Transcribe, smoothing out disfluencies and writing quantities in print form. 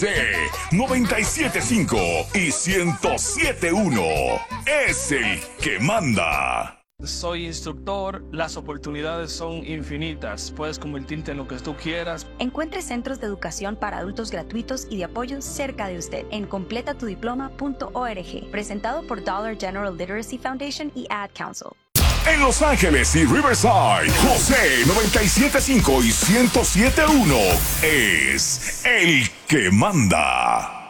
97.5 y 107.1 es el que manda. Soy instructor, las oportunidades son infinitas, puedes convertirte en lo que tú quieras. Encuentre centros de educación para adultos gratuitos y de apoyo cerca de usted en completatudiploma.org, presentado por Dollar General Literacy Foundation y Ad Council. En Los Ángeles y Riverside, José 97.5 y 107.1 es el que manda.